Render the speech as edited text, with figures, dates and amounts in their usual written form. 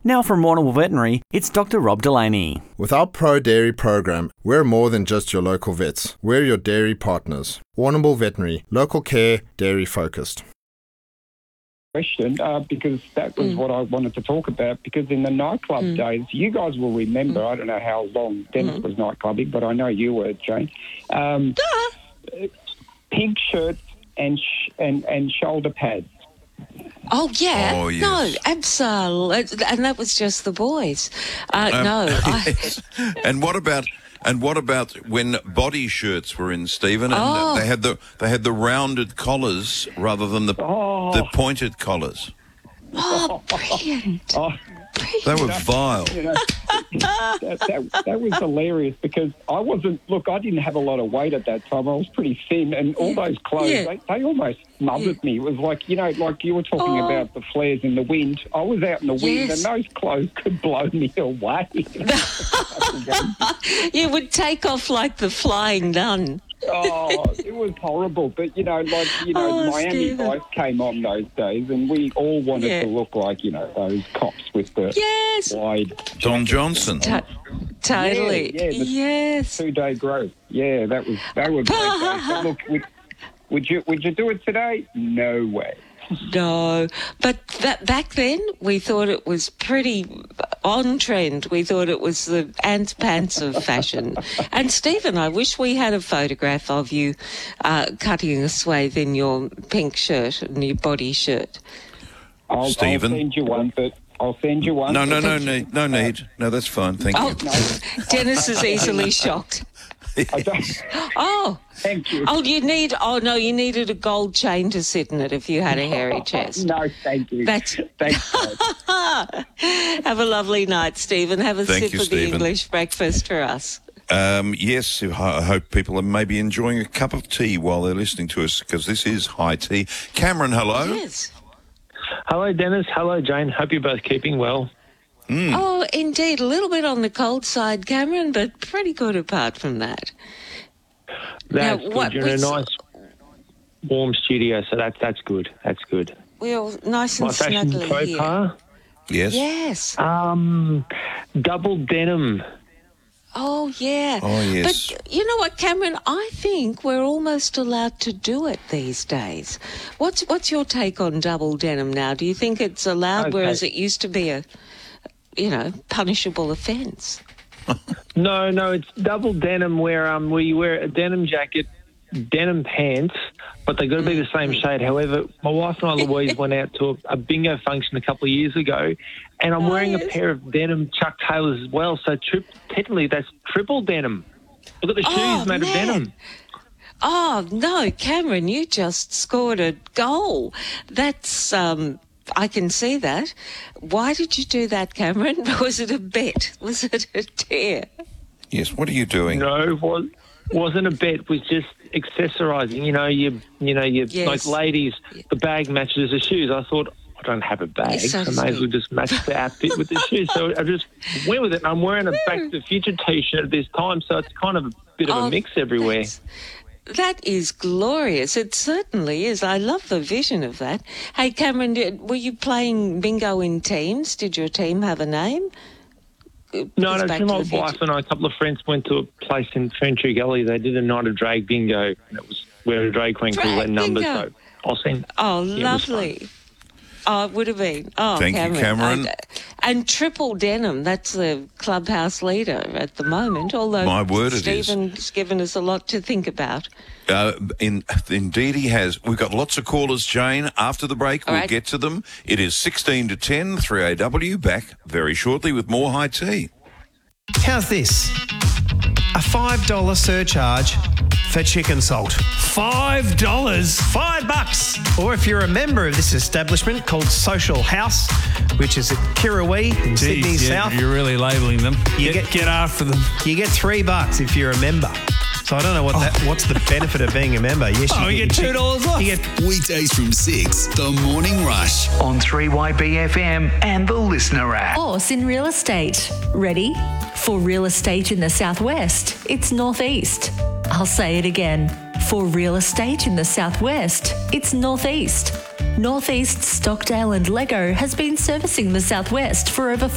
Now from Warrnambool Veterinary, it's Dr. Rob Delaney. With our Pro Dairy program, we're more than just your local vets. We're your dairy partners. Warrnambool Veterinary, local care, dairy focused. Question, because that was what I wanted to talk about, because in the nightclub days, you guys will remember, I don't know how long Dennis was nightclubbing, but I know you were, Jane, pink shirts and shoulder pads. Oh, yeah. Oh, yes. No, absolutely. And that was just the boys. Yes. And what about when body shirts were in, Stephen, and they had the rounded collars rather than the pointed collars? Oh, brilliant. They were vile. That was hilarious, because I didn't have a lot of weight at that time. I was pretty thin, and all those clothes, they almost smothered me. It was like you were talking about the flares in the wind. I was out in the wind, and those clothes could blow me away. You would take off like the Flying Nun. It was horrible. But, Miami Vice came on those days, and we all wanted to look like, those cops with the wide... Don Johnson. Totally. Yes. 2-day growth. Yeah, that were great days. So look, would you do it today? No way. No, but back then we thought it was pretty on trend. We thought it was the ants pants of fashion. And Stephen, I wish we had a photograph of you cutting a swathe in your pink shirt and your body shirt. I'll send you one, but... I'll send you one. No need. No, that's fine. Thank you. Dennis is easily shocked. I don't. Thank you. You needed a gold chain to sit in it if you had a hairy chest. No, thank you. Thanks. Have a lovely night, Stephen. Have a sip of the English breakfast for us. Yes, I hope people are maybe enjoying a cup of tea while they're listening to us, because this is High Tea. Cameron, hello. Yes. Hello, Dennis. Hello, Jane. Hope you're both keeping well. Oh, indeed. A little bit on the cold side, Cameron, but pretty good apart from that. That's good. You're in a nice, warm studio, so that's good. That's good. We're all nice and My fashion snuggly faux here. pas? Yes. Yes. Double denim. Oh, yeah. Oh, yes. But you know what, Cameron? I think we're almost allowed to do it these days. What's your take on double denim now? Do you think it's allowed, whereas it used to be a, punishable offence? No, it's double denim where you wear a denim jacket, denim pants, but they've got to be the same shade. However, my wife and I, Louise, went out to a bingo function a couple of years ago, and I'm wearing a pair of denim Chuck Taylors as well, so technically that's triple denim. Look at the shoes made of denim. Oh, no, Cameron, you just scored a goal. That's... I can see that. Why did you do that, Cameron? Was it a bet? Was it a dare? Yes, what are you doing? No, it wasn't a bet. It was just accessorising. Like ladies, the bag matches the shoes. I thought, I don't have a bag, so I may as well just match the outfit with the shoes. So I just went with it. And I'm wearing a Back to the Future T-shirt at this time, so it's kind of a bit of a mix everywhere. That is glorious. It certainly is. I love the vision of that. Hey, Cameron, were you playing bingo in teams? Did your team have a name? No, my wife and I, a couple of friends, went to a place in Ferntree Gully. They did a night of drag bingo, and it was where a drag queen called that number. So I'll send. Oh, lovely. Oh, it would have been. Oh, thank you, Cameron. And triple denim, that's the clubhouse leader at the moment, although my word, Stephen's given us a lot to think about. Indeed he has. We've got lots of callers, Jane. After the break, we'll get to them. It is 16 to 10, 3AW. Back very shortly with more High Tea. How's this? A $5 surcharge for chicken salt. $5? $5. Or if you're a member of this establishment called Social House, which is at Kirrawee in Sydney South. You're really labelling them. Get after them. You get $3 if you're a member. So I don't know what's the benefit of being a member. Yes, you get $2 off. You get weekdays from 6, The Morning Rush on 3YBFM and the Listener app. Horse in real estate. Ready? For real estate in the southwest, it's northeast. I'll say it again. For real estate in the southwest, it's northeast. Northeast Stockdale and Lego has been servicing the southwest for over